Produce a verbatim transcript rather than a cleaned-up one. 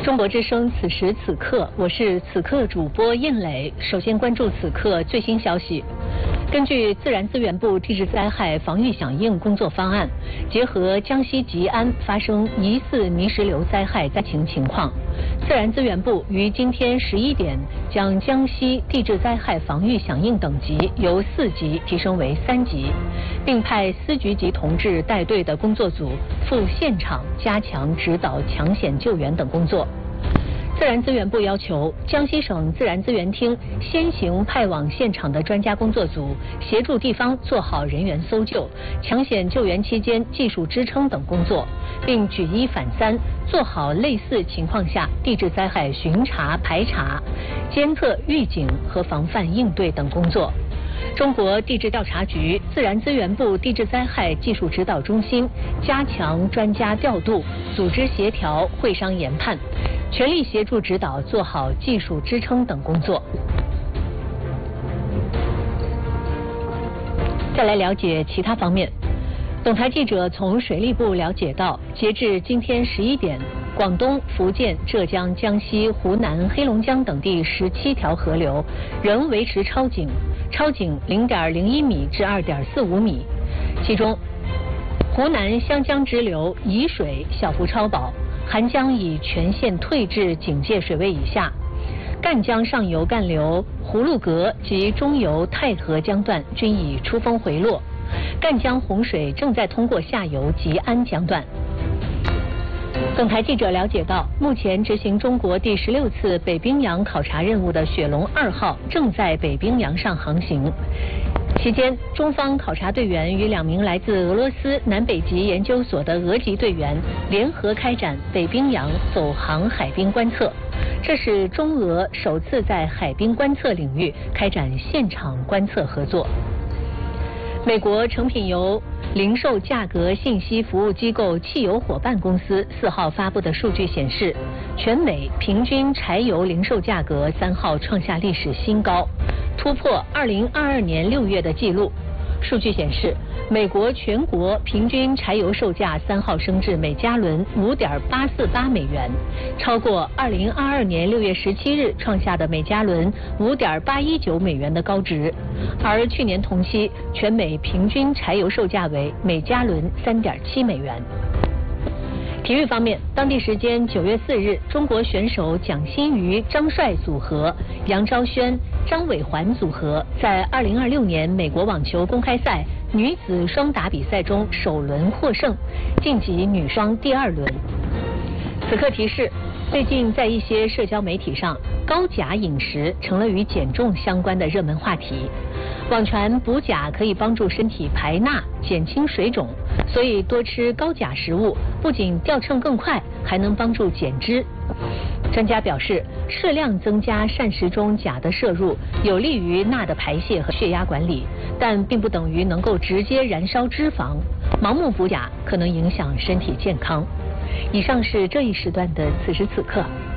中国之声此时此刻，我是此刻主播燕磊。首先关注此刻最新消息。根据自然资源部地质灾害防御响应工作方案，结合江西吉安发生疑似泥石流灾害灾情情况，自然资源部于今天十一点将江西地质灾害防御响应等级由四级提升为三级，并派司局级同志带队的工作组赴现场加强指导抢险救援等工作。自然资源部要求江西省自然资源厅先行派往现场的专家工作组，协助地方做好人员搜救、抢险救援期间技术支撑等工作，并举一反三，做好类似情况下地质灾害巡查、排查、监测、预警和防范应对等工作。中国地质调查局、自然资源部地质灾害技术指导中心加强专家调度、组织协调、会商研判，全力协助指导做好技术支撑等工作。再来了解其他方面。本台记者从水利部了解到，截至今天十一点，广东、福建、浙江、江西、湖南、黑龙江等地十七条河流仍维持超警，超警零点零一米至二点四五米。其中，湖南湘江支流沂水小幅超保，韩江已全线退至警戒水位以下，赣江上游干流葫芦阁及中游太河江段均已出峰回落，赣江洪水正在通过下游吉安江段。本台记者了解到，目前执行中国第十六次北冰洋考察任务的雪龙二号正在北冰洋上航行。期间，中方考察队员与两名来自俄罗斯南北极研究所的俄籍队员联合开展北冰洋走航海冰观测，这是中俄首次在海冰观测领域开展现场观测合作。美国成品油零售价格信息服务机构汽油伙伴公司四号发布的数据显示，全美平均柴油零售价格三号创下历史新高，突破二零二二年六月的记录。数据显示，美国全国平均柴油售价三号升至每加仑五点八四八美元，超过二零二二年六月十七日创下的每加仑五点八一九美元的高值。而去年同期，全美平均柴油售价为每加仑三点七美元。体育方面，当地时间九月四日，中国选手蒋欣瑜、张帅组合、杨昭轩、张伟环组合在二零二六年美国网球公开赛女子双打比赛中首轮获胜，晋级女双第二轮。此刻提示，最近在一些社交媒体上，高钾饮食成了与减重相关的热门话题。网传补钾可以帮助身体排钠、减轻水肿，所以多吃高钾食物不仅掉秤更快，还能帮助减脂。专家表示，适量增加膳食中钾的摄入，有利于钠的排泄和血压管理，但并不等于能够直接燃烧脂肪。盲目补钾可能影响身体健康。以上是这一时段的此时此刻。